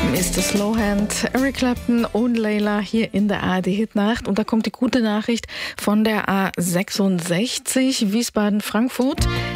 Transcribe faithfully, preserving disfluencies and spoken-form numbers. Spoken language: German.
Mister Slowhand, Eric Clapton und Layla hier in der A R D-Hitnacht. Und da kommt die gute Nachricht von der A sechsundsechzig Wiesbaden-Frankfurt.